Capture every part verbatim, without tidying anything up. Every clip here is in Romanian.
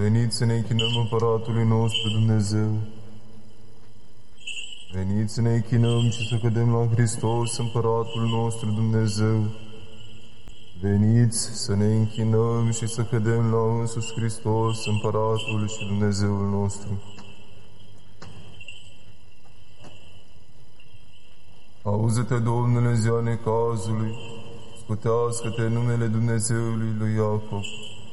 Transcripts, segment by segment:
Veniți să ne închinăm Împăratului nostru Dumnezeu. Veniți să ne închinăm și să cădem la Hristos, Împăratul nostru Dumnezeu. Veniți să ne închinăm și să cădem la însuși Hristos, Împăratul și Dumnezeul nostru. Auză-te, Domnule, în ziua necazului, scutească-te în numele Dumnezeului lui Iacov.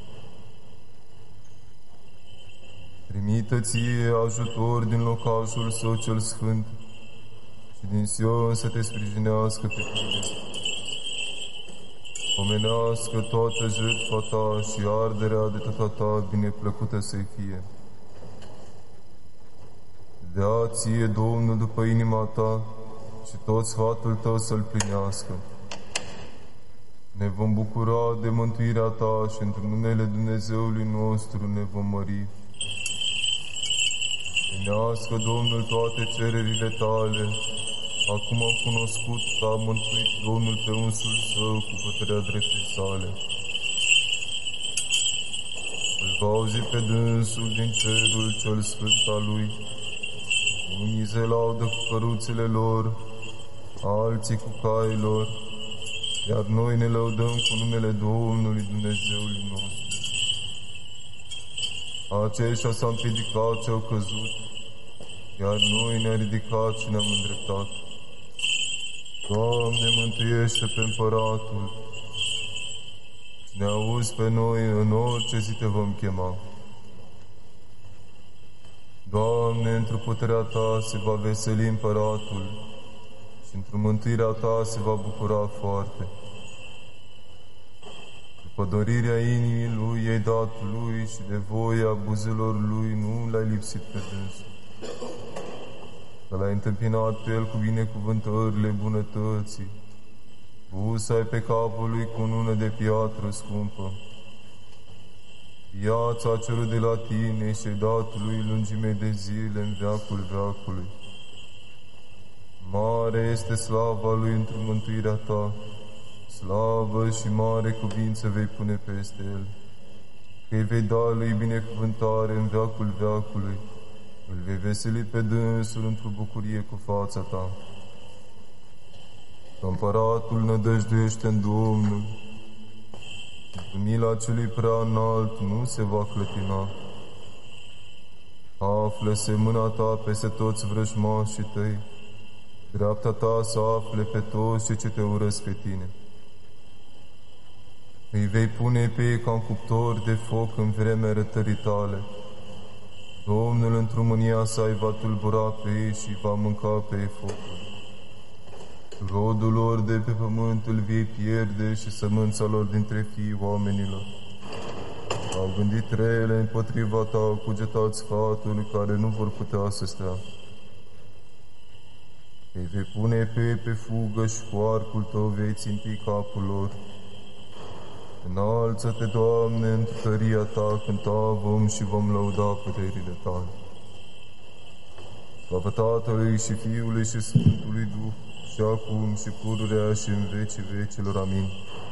Trimită ție ajutor din locașul său cel sfânt și din Sion să te sprijinească pe tine. Omenească toată jertfa ta și arderea de tata ta bineplăcută să-i fie. Dea ție, Domnul, după inima ta și tot sfatul tău să-l plinească. Ne vom bucura de mântuirea ta și într numele Dumnezeului nostru ne vom mări. Înească, Domnul, toate cererile tale. Acum am cunoscut că a mântuit Domnul pe unsul său cu puterea dreptei sale. Îl va auzi pe dânsul din cerul cel sfânt al lui. Unii se laudă cu căruțele lor, alții cu cailor, iar noi ne lăudăm cu numele Domnului Dumnezeului nostru. Aceștia s-au împiedicat și au căzut, iar noi ne-am ridicat și ne-am îndreptat. Doamne, mântuiește pe Împăratul și ne auzi pe noi în orice zi te vom chema. Doamne, într-o puterea ta se va veseli Împăratul și într-o mântuirea ta se va bucura foarte. După dorirea inimii lui i-ai dat lui și de voia buzelor lui nu l-ai lipsit pe dânsul. Că l-ai întâmpinat pe el cu binecuvântările bunătății. Pus ai pe capul lui cu nună de piatră scumpă. Viața a cerut de la tine și ai dat lui lungime de zile în veacul veacului. Mare este slava lui într mântuirea ta, slavă și mare cuvință vei pune peste el, că îi vei da lui binecuvântare în veacul veacului, îl vei veseli pe dânsul într-o bucurie cu fața ta. Împăratul nădăjduiește în Domnul, într mila celui prea înalt nu se va clătina. Află-se mâna ta peste toți vrăjmașii tăi, dreapta ta să afle pe toți cei ce te urăsc pe tine. Îi vei pune pe ei ca un cuptor de foc în vremea rătării tale. Domnul într-o mânia sa îi va tulbura pe ei și va mânca pe ei focul. Rodul lor de pe pământ îl vei pierde și sămânța lor dintre fiii oamenilor. Au gândit rele împotriva ta, au cugetat sfatul care nu vor putea să stea. Îi vei pune pe ei pe fugă și cu arcul tău vei ținti capul lor. Înalță-te, Doamne, în tăria ta, cânta vom și vom lăuda puterile tale. Slavă Tatălui și Fiului și Sfântului Duh, și acum și pururea și în vecii vecilor. Amin.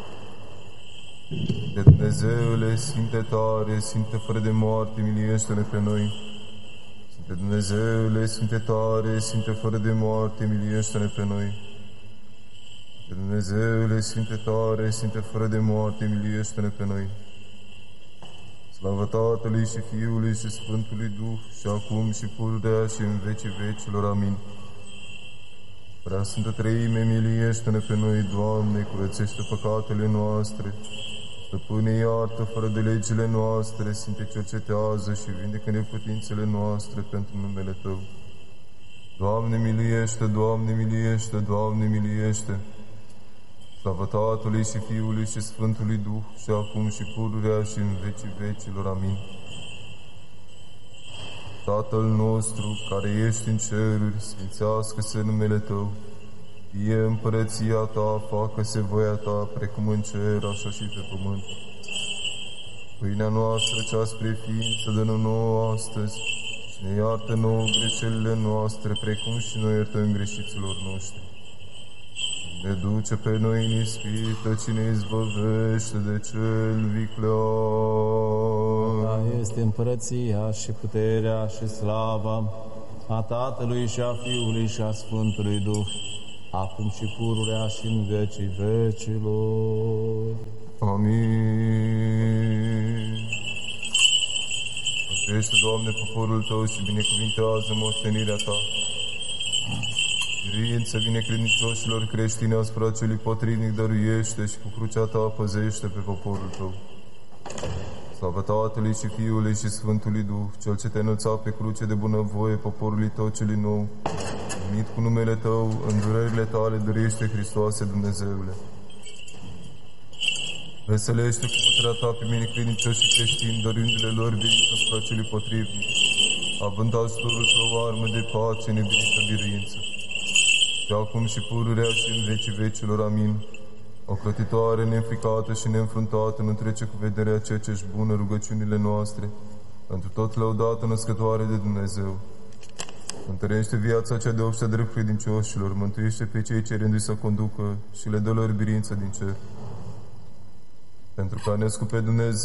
De Dumnezeule, Sfinte tare, Sfinte fără de moarte, miliește-ne pe noi. Sfinte Dumnezeule, Sfinte tare, Sfinte fără de moarte, miliește-ne pe noi. De Dumnezeule, Sfinte tare, Sfinte fără de moarte, miliește-ne pe noi. Slavă Tatălui și Fiului și Sfântului Duh, și acum și pururea și în vecii vecilor. Amin. Prea Sfântă Treime, miliește-ne pe noi, Doamne, curățește păcatele noastre. Stăpâne, iartă fără de legile noastre, Sfinte, cercetează și vindecă neputințele noastre pentru numele Tău. Doamne, miluiește, Doamne, miluiește, Doamne, miluiește. Slavă Tatălui și Fiului și Sfântului Duh, și acum și pururea și în vecii vecilor. Amin. Tatăl nostru, care ești în ceruri, sfințească-se numele Tău. Fie împărăția Ta, facă-se voia Ta, precum în cer, așa și pe pământ. Pâinea noastră cea spre ființă dă-ne nouă astăzi și ne iartă nouă greșelile noastre, precum și noi iertăm greșiților noștri. Ne duce pe noi în ispită, cine izbăvește de cel viclean. Ta este împărăția și puterea și slava a Tatălui și a Fiului și a Sfântului Duh, acum și pururea și în vecii vecilor. Amin. Mântuiește, Doamne, poporul Tău și binecuvintează moștenirea Ta. Biruință binecredincioșilor creștini asupra celui potrivnic dăruiește și cu crucea Ta păzește pe poporul Tău. Slavă Tatălui și Fiului și Sfântului Duh, Cel ce te-a înălțat pe cruce de bunăvoie poporului Tău celui nou, numit cu numele Tău, în durerile Tale dăruiește, Hristoase Dumnezeule. Veselește cu puterea Ta pe binecredincioșii creștini, dăruindu-le lor biruință asupra celui potrivnic, având ajutorul Tău armă de pace, nebunită biruință. Și acum și pururea și în vecii vecilor. Amin. Ocrotitoare, neînfricată și neînfruntată, nu trece cu vederea ceea ce-și bună rugăciunile noastre, întru tot lăudată născătoare de Dumnezeu. Întărește viața cea de obște drept credincioșilor, mântuiește pe cei ce rându-i să conducă și le dă lor biruință din cer. Pentru că a născut pe Dumnezeu